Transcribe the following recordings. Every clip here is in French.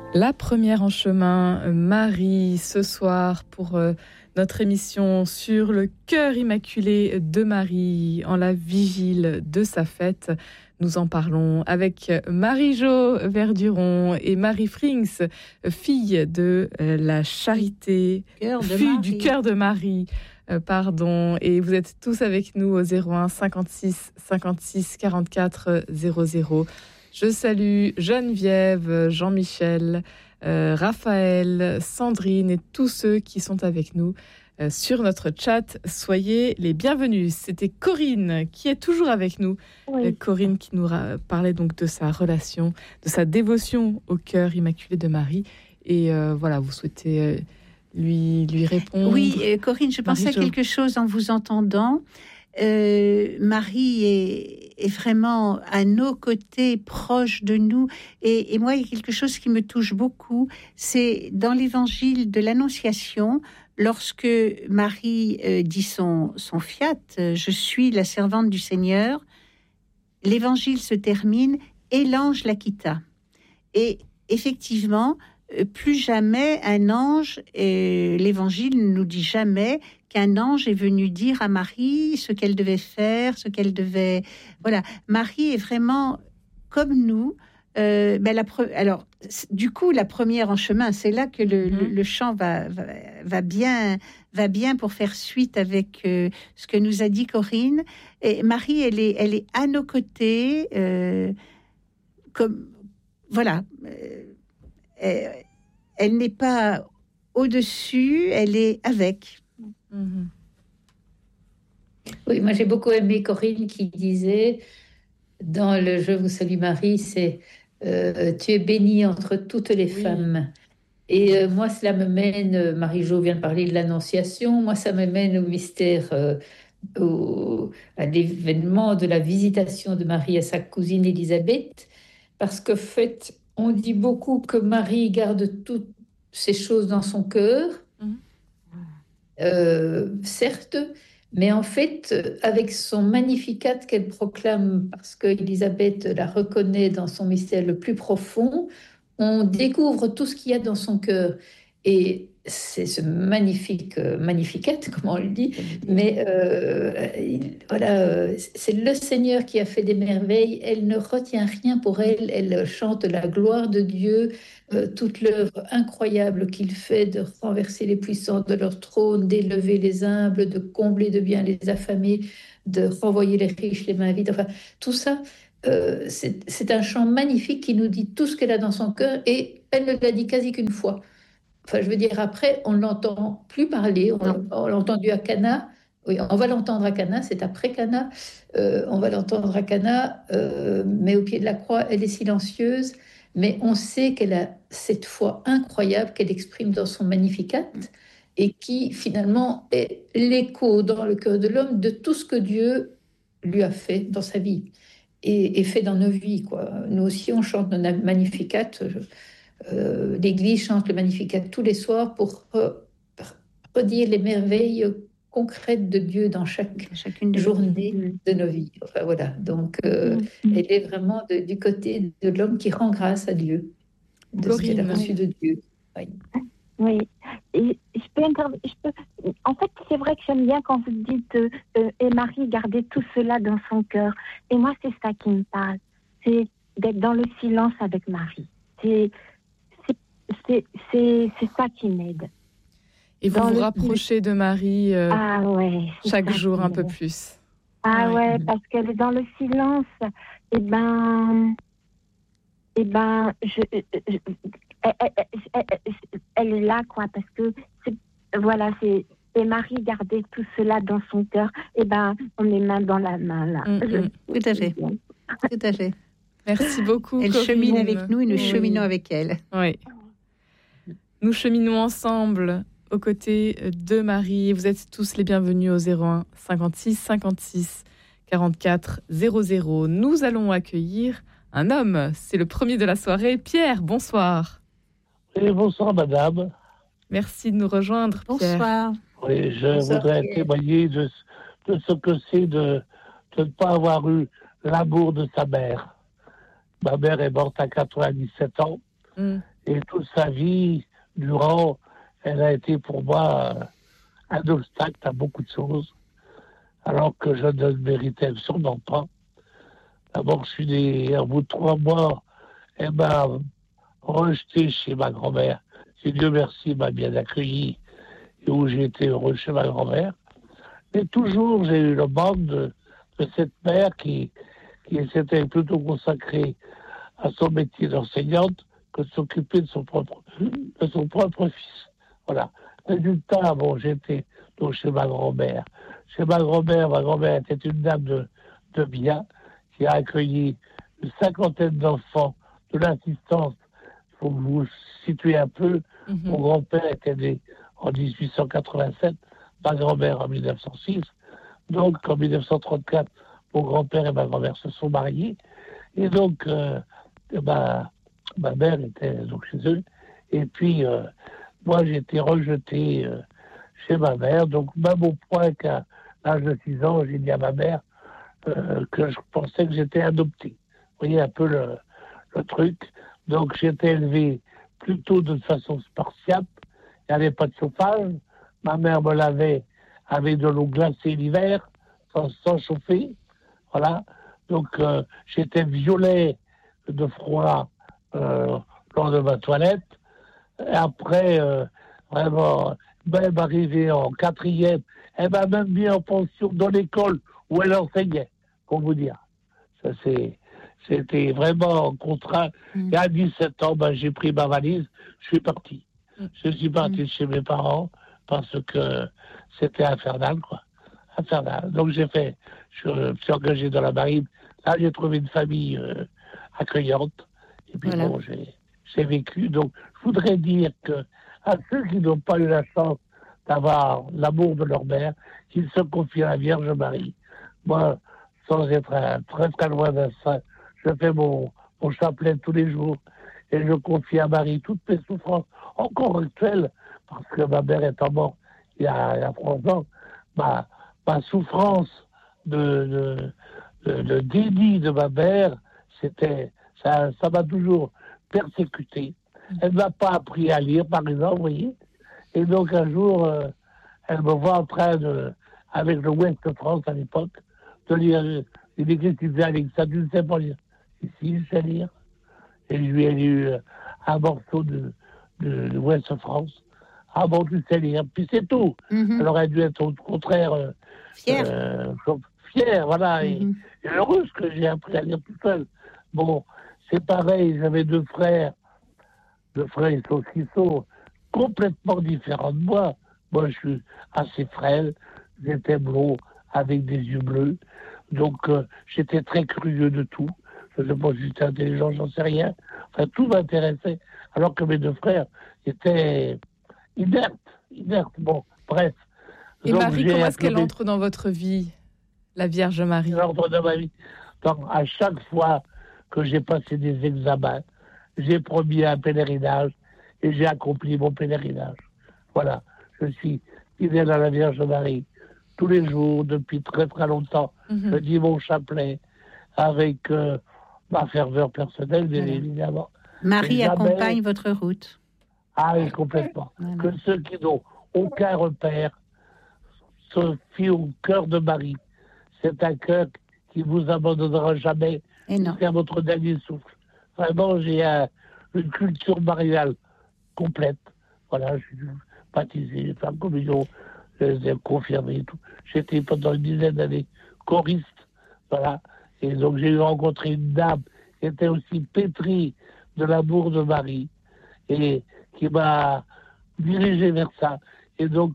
La première en chemin, Marie, ce soir pour notre émission sur le cœur immaculé de Marie en la vigile de sa fête. Nous en parlons avec Marie-Jo Verduron et Marie Frings, fille de la Charité, fille du cœur de Marie. Et vous êtes tous avec nous au 01 56 56 44 00. Je salue Geneviève, Jean-Michel, Raphaël, Sandrine et tous ceux qui sont avec nous sur notre chat. Soyez les bienvenus. C'était Corinne qui est toujours avec nous. Oui. Corinne qui nous parlait donc de sa relation, de sa dévotion au cœur immaculé de Marie. Et voilà, vous souhaitez lui répondre. Oui, Corinne, je pensais à quelque chose en vous entendant. Marie est vraiment à nos côtés, proche de nous. Et moi, il y a quelque chose qui me touche beaucoup. C'est dans l'évangile de l'Annonciation, lorsque Marie dit son fiat, je suis la servante du Seigneur, l'évangile se termine et l'ange la quitta. Et effectivement, plus jamais un ange, l'évangile ne nous dit jamais qu'un ange est venu dire à Marie ce qu'elle devait faire, ce qu'elle devait... Voilà, Marie est vraiment comme nous. Alors, du coup, la première en chemin, c'est là que le chant va bien pour faire suite avec ce que nous a dit Corinne. Et Marie, elle est à nos côtés, comme... Voilà. Elle n'est pas au-dessus, elle est avec. Oui, moi j'ai beaucoup aimé Corinne qui disait dans le Je vous salue Marie, c'est tu es bénie entre toutes les femmes. Et moi cela me mène, Marie-Jo vient de parler de l'Annonciation, moi ça me mène au mystère, à l'événement de la visitation de Marie à sa cousine Élisabeth, parce que fait, on dit beaucoup que Marie garde toutes ces choses dans son cœur. Certes, mais en fait, avec son Magnificat qu'elle proclame, parce qu'Élisabeth la reconnaît dans son mystère le plus profond, on découvre tout ce qu'il y a dans son cœur. Et c'est ce magnifique Magnificat, comme on le dit, mais c'est le Seigneur qui a fait des merveilles. Elle ne retient rien pour elle. Elle chante la gloire de Dieu, toute l'œuvre incroyable qu'il fait de renverser les puissants de leur trône, d'élever les humbles, de combler de bien les affamés, de renvoyer les riches les mains vides. Enfin, tout ça, c'est un chant magnifique qui nous dit tout ce qu'elle a dans son cœur, et elle ne l'a dit quasi qu'une fois. Enfin, je veux dire, après, on ne l'entend plus parler. On l'a entendu à Cana. Oui, on va l'entendre à Cana, c'est après Cana. On va l'entendre à Cana, mais au pied de la croix, elle est silencieuse. Mais on sait qu'elle a cette foi incroyable qu'elle exprime dans son Magnificat et qui, finalement, est l'écho dans le cœur de l'homme de tout ce que Dieu lui a fait dans sa vie et fait dans nos vies, quoi. Nous aussi, on chante notre Magnificat. L'Église chante le Magnificat tous les soirs pour redire les merveilles concrètes de Dieu dans chacune des journées de nos vies. Enfin, voilà. Donc, elle est vraiment du côté de l'homme qui rend grâce à Dieu, de ce qu'elle a reçu de Dieu. Oui. Et en fait, c'est vrai que j'aime bien quand vous dites et Marie gardait tout cela dans son cœur. Et moi, c'est ça qui me parle. C'est d'être dans le silence avec Marie. C'est ça qui m'aide. Et vous vous rapprochez de Marie chaque jour un peu plus. Parce qu'elle est dans le silence. Elle est là, quoi, parce que et Marie gardait tout cela dans son cœur. On est main dans la main, là. Tout à fait. Tout à fait. Merci beaucoup. Elle chemine avec nous et nous cheminons avec elle. Oui. Nous cheminons ensemble aux côtés de Marie. Vous êtes tous les bienvenus au 01 56 56 44 00. Nous allons accueillir un homme. C'est le premier de la soirée. Pierre, bonsoir. Oui, bonsoir, madame. Merci de nous rejoindre, Pierre. Bonsoir. Oui, je voudrais témoigner de ce que c'est de ne pas avoir eu l'amour de sa mère. Ma mère est morte à 97 ans. Et toute sa vie, durant, elle a été pour moi un obstacle à beaucoup de choses, alors que je ne le méritais absolument pas. D'abord, je suis né, au bout de 3 mois, elle m'a rejeté chez ma grand-mère. Et Dieu merci, m'a bien accueilli, et où j'ai été heureux chez ma grand-mère. Mais toujours, j'ai eu le manque de cette mère qui s'était plutôt consacrée à son métier d'enseignante que de s'occuper de son propre fils. Voilà. Résultat, bon, j'étais donc chez ma grand-mère. Chez ma grand-mère était une dame de bien qui a accueilli une 50aine d'enfants de l'assistance. Il faut que vous vous situez un peu. Mon grand-père était né en 1887, ma grand-mère en 1906. Donc, en 1934, mon grand-père et ma grand-mère se sont mariés. Et donc, ma mère était donc chez eux. Et puis, moi, j'ai été rejeté chez ma mère. Donc, même au point qu'à l'âge de 6 ans, j'ai dit à ma mère que je pensais que j'étais adopté. Vous voyez un peu le truc. Donc, j'étais élevé plutôt de façon spartiate. Il n'y avait pas de chauffage. Ma mère me lavait avec de l'eau glacée l'hiver, sans chauffer. Voilà. Donc, j'étais violet de froid lors de ma toilette. Et après, vraiment, même arrivé en 4e, elle m'a même mis en pension dans l'école où elle enseignait, pour vous dire. Ça, c'était vraiment contraint. Et à 17 ans, j'ai pris ma valise, je suis parti. Je suis parti chez mes parents parce que c'était infernal, quoi. Infernal. Donc je suis engagé dans la marine. Là, j'ai trouvé une famille accueillante. Et puis voilà. Bon, j'ai vécu. Donc, je voudrais dire que à ceux qui n'ont pas eu la chance d'avoir l'amour de leur mère, qu'ils se confient à la Vierge Marie. Moi, sans être très très loin d'un saint, je fais mon chapelet tous les jours et je confie à Marie toutes mes souffrances, encore actuelles, parce que ma mère étant morte il y a 3 ans, ma souffrance de déni de ma mère, ça m'a toujours persécuté. Elle ne m'a pas appris à lire, par exemple, vous voyez. Et donc un jour, elle me voit en train avec le Ouest de France à l'époque, de lire une écriture qui disait avec ça, tu ne sais pas lire. Si, je sais lire. Et je lui ai lu un morceau de Ouest de France. Ah bon, tu sais lire. Puis c'est tout. Elle aurait dû être au contraire fière, voilà. Et heureuse que j'ai appris à lire tout seul. Bon, c'est pareil, j'avais 2 frères. 2 frères qui sont complètement différents de moi. Moi, je suis assez frêle, j'étais blond, avec des yeux bleus. Donc, j'étais très curieux de tout. Je ne sais pas si j'étais intelligent, j'en sais rien. Enfin, tout m'intéressait. Alors que mes 2 frères étaient inertes. Bon, bref. Et donc, Marie, comment est-ce qu'elle entre dans votre vie, la Vierge Marie? Elle entre dans ma vie. Donc, à chaque fois que j'ai passé des examens, j'ai promis un pèlerinage et j'ai accompli mon pèlerinage. Voilà, je suis fidèle à la Vierge Marie. Tous les jours, depuis très très longtemps, je dis mon chapelet avec ma ferveur personnelle, bien évidemment. Marie accompagne votre route. Ah oui, complètement. Voilà. Que ceux qui n'ont aucun repère se fient au cœur de Marie. C'est un cœur qui vous abandonnera jamais jusqu'à votre dernier souffle. Vraiment, j'ai une culture mariale complète. Voilà, je suis baptisé, j'ai fait la communion, j'ai confirmé et tout. J'étais pendant une dizaine d'années choriste. Voilà. Et donc, j'ai rencontré une dame qui était aussi pétrie de l'amour de Marie et qui m'a dirigé vers ça. Et donc,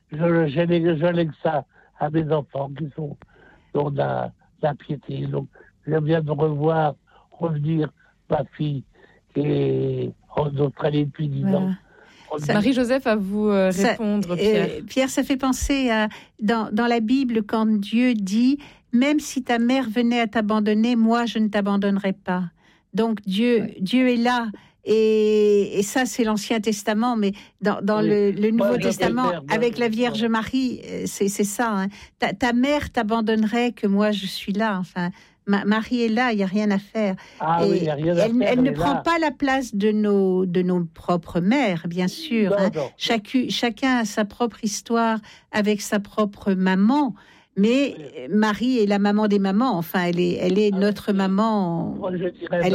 je lègue ça à mes enfants qui sont dans la piété. Donc, j'aime bien de revenir ma fille qui est en Australie depuis 10 ans. Marie-Joseph, à vous répondre, Pierre. Pierre, ça fait penser à, dans la Bible, quand Dieu dit « Même si ta mère venait à t'abandonner, moi, je ne t'abandonnerai pas. » Donc, Dieu est là. Et ça, c'est l'Ancien Testament, mais dans le Nouveau Testament, avec la Vierge Marie, c'est ça. Hein. Ta mère t'abandonnerait que moi, je suis là. Enfin, Marie est là, il n'y a rien à faire. Ah oui, il n'y a rien à faire. Elle ne prend pas la place de nos propres mères, bien sûr. Non, hein. non. Chacun a sa propre histoire avec sa propre maman. Mais Marie est la maman des mamans. Enfin, elle est notre maman. Moi, je dirais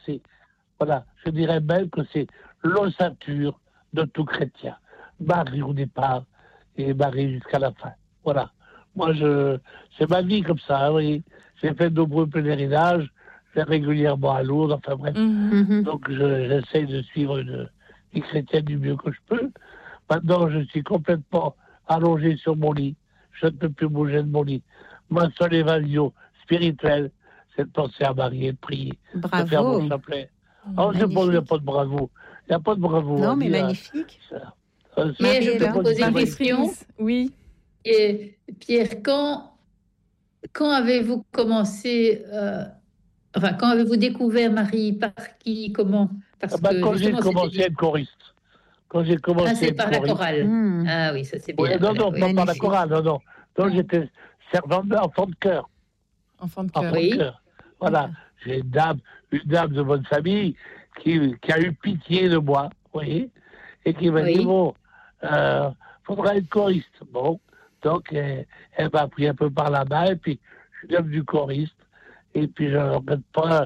même que c'est l'ossature de tout chrétien. Marie au départ et Marie jusqu'à la fin. Voilà. Moi, c'est ma vie comme ça. Oui. J'ai fait de nombreux pèlerinages, je vais régulièrement à Lourdes, enfin bref. Donc, j'essaie de suivre une vie chrétienne du mieux que je peux. Maintenant, je suis complètement allongé sur mon lit. Je ne peux plus bouger de mon lit. Ma seule évasion spirituelle, c'est de penser à Marie et de prier, de faire mon chapelet. Oh, il n'y a pas de bravo. Il n'y a pas de bravo. Non, mais magnifique. Marie, je peux poser une question. Oui. Et Pierre, quand avez-vous commencé, quand avez-vous découvert Marie? Par qui? Comment? Quand j'ai commencé à être choriste. Quand j'ai commencé c'est par la chorale. Ah oui, ça c'est bien. Non, pas par la chorale, non. Donc j'étais servant d'enfant de chœur. Enfant de cœur. Oui. Voilà. J'ai une dame de bonne famille qui a eu pitié de moi, vous voyez, et qui m'a dit, bon, faudra être choriste. Bon, donc elle m'a pris un peu par la main, et puis je suis devenu choriste. Et puis je ne regrette pas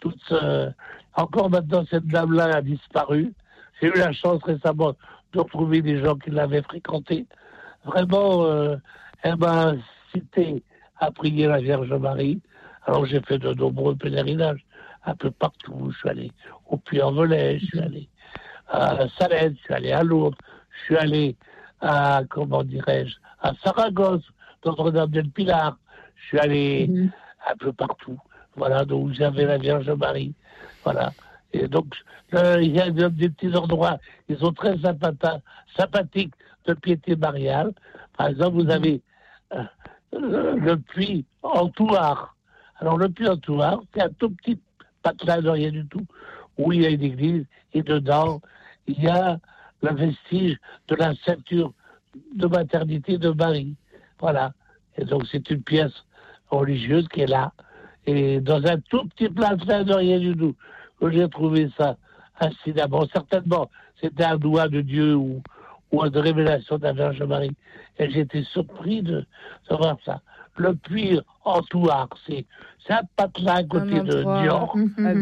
encore maintenant, cette dame-là a disparu. J'ai eu la chance récemment de retrouver des gens qui l'avaient fréquentée. Vraiment, elle m'a incité à prier la Vierge Marie. Alors j'ai fait de nombreux pèlerinages, un peu partout. Je suis allé au Puy-en-Velay, je suis allé à Salène, je suis allé à Lourdes, je suis allé à Saragosse, Notre-Dame-del-Pilar. Je suis allé un peu partout. Voilà, donc j'avais la Vierge Marie. Voilà. Et donc, il y a des petits endroits, ils sont très sympathiques de piété mariale. Par exemple, vous avez le puits en Thouars. Alors, le puits en Thouars, c'est un tout petit patelin de rien du tout, où il y a une église, et dedans, il y a le vestige de la ceinture de maternité de Marie. Voilà. Et donc, c'est une pièce religieuse qui est là, et dans un tout petit patelin de rien du tout. J'ai trouvé ça incidemment. Certainement, c'était un doigt de Dieu ou une révélation de la Vierge Marie. Et j'ai été surpris de voir ça. Le puits en Thouars, c'est un patelin à côté de Niort.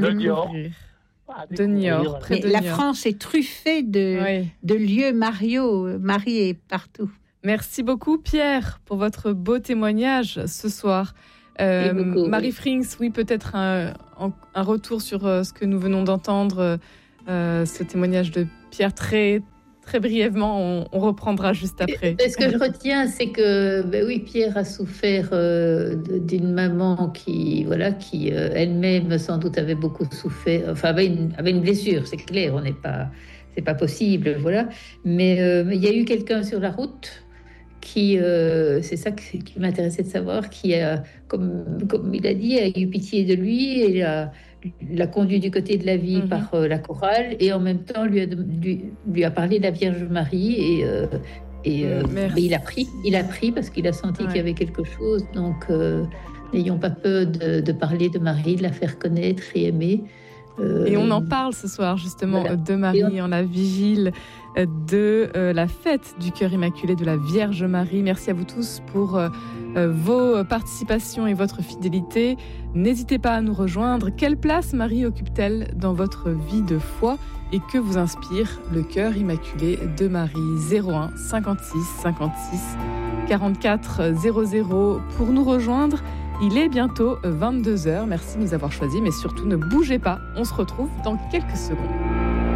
De Niort, près de Niort. La France est truffée de lieux mariaux. Marie est partout. Merci beaucoup, Pierre, pour votre beau témoignage ce soir. Marie Frings, oui, peut-être un retour sur ce que nous venons d'entendre, ce témoignage de Pierre très, très brièvement. On reprendra juste après. Ce que je retiens, c'est que Pierre a souffert d'une maman qui elle-même sans doute avait beaucoup souffert, avait une blessure, c'est clair, c'est pas possible, voilà. Mais il y a eu quelqu'un sur la route qui, c'est ça qui m'intéressait de savoir, qui a, comme il a dit, a eu pitié de lui et l'a conduit du côté de la vie par la chorale, et en même temps lui a parlé de la Vierge Marie, et il a pris parce qu'il a senti qu'il y avait quelque chose. Donc n'ayons pas peur de parler de Marie, de la faire connaître et aimer. Et on en parle ce soir justement de Marie en la vigile de la fête du cœur immaculé de la Vierge Marie. Merci à vous tous pour vos participations et votre fidélité. N'hésitez pas à nous rejoindre. Quelle place Marie occupe-t-elle dans votre vie de foi et que vous inspire le cœur immaculé de Marie? 01 56 56 44 00 pour nous rejoindre. Il est bientôt 22h. Merci de nous avoir choisis, mais surtout ne bougez pas. On se retrouve dans quelques secondes.